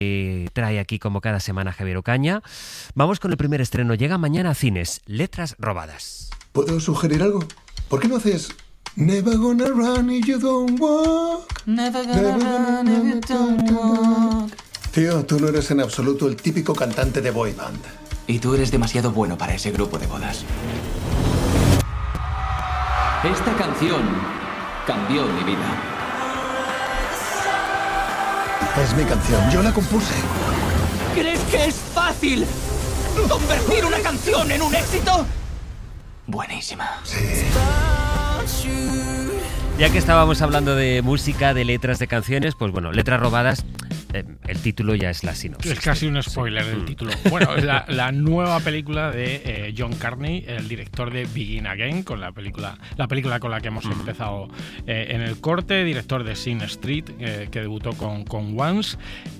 trae aquí como cada semana Javier Ocaña. Vamos con el primer estreno. Llega mañana a cines, Letras robadas. ¿Puedo sugerir algo? ¿Por qué no haces Never gonna run if you don't walk? Never gonna run if you don't walk. Tío, tú no eres en absoluto el típico cantante de boy band. Y tú eres demasiado bueno para ese grupo de bodas. Esta canción cambió mi vida. Es mi canción, yo la compuse. ¿Crees que es fácil convertir una canción en un éxito? Buenísima. Sí. Ya que estábamos hablando de música, de letras de canciones, pues bueno, Letras robadas, el título ya es la sinopsis. Es casi un spoiler del título. Bueno, es la nueva película de John Carney, el director de Begin Again, con la película con la que hemos empezado en el corte, director de Sin Street, que debutó con Once,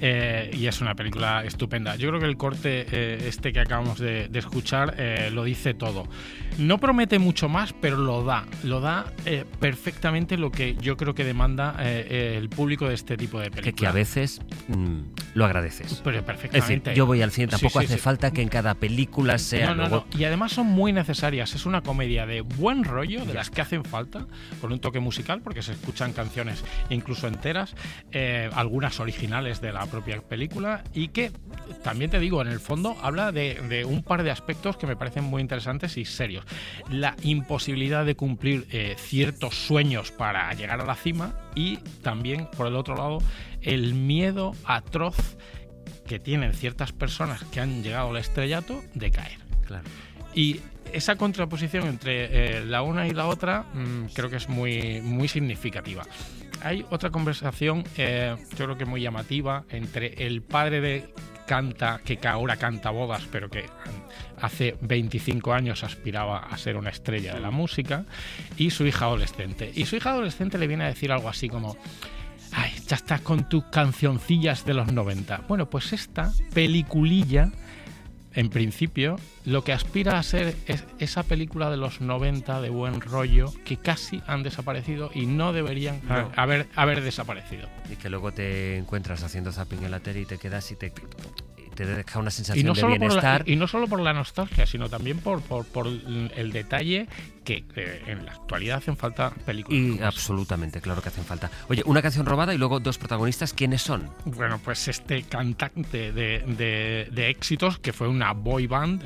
y es una película estupenda. Yo creo que el corte que acabamos de escuchar lo dice todo. No promete mucho más, pero lo da perfectamente lo que yo creo que demanda el público de este tipo de películas. Que a veces lo agradeces. Pero perfectamente. Es decir, yo voy al cine, tampoco hace falta que en cada película sea... No. Y además son muy necesarias. Es una comedia de buen rollo, de las que hacen falta, con un toque musical, porque se escuchan canciones incluso enteras, algunas originales de la propia película, y que, también te digo, en el fondo habla de un par de aspectos que me parecen muy interesantes y serios. La imposibilidad de cumplir ciertos sueños para llegar a la cima, y también, por el otro lado, el miedo atroz que tienen ciertas personas que han llegado al estrellato de caer. Claro. Y esa contraposición entre la una y la otra creo que es muy, muy significativa. Hay otra conversación, yo creo que muy llamativa, entre el padre de que ahora canta bodas, pero que hace 25 años aspiraba a ser una estrella de la música, y su hija adolescente. Y su hija adolescente le viene a decir algo así como: ay, ya estás con tus cancioncillas de los 90. Bueno, pues esta peliculilla, en principio, lo que aspira a ser es esa película de los 90 de buen rollo que casi han desaparecido y no deberían haber desaparecido. Y que luego te encuentras haciendo zapping en la tele y te quedas y te deja una sensación de bienestar. Y no solo por la nostalgia, sino también por el detalle que en la actualidad hacen falta películas. Y absolutamente, claro que hacen falta. Oye, una canción robada y luego dos protagonistas, ¿quiénes son? Bueno, pues este cantante de éxitos, que fue una boy band,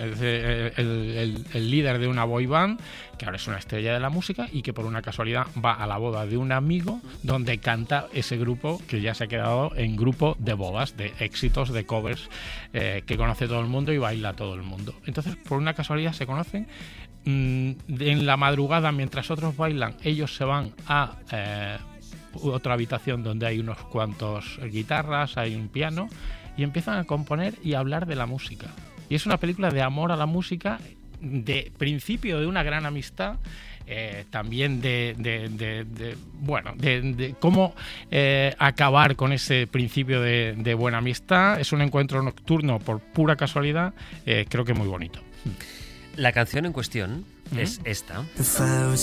el líder de una boy band, que ahora es una estrella de la música y que por una casualidad va a la boda de un amigo donde canta ese grupo que ya se ha quedado en grupo de bodas, de éxitos, de covers, que conoce todo el mundo y baila todo el mundo. Entonces, por una casualidad se conocen. En la madrugada, mientras otros bailan, ellos se van a otra habitación donde hay unos cuantos guitarras, hay un piano, y empiezan a componer y a hablar de la música. Y es una película de amor a la música, de principio de una gran amistad, también de cómo acabar con ese principio de buena amistad. Es un encuentro nocturno por pura casualidad, creo que muy bonito. La canción en cuestión es esta. The fire was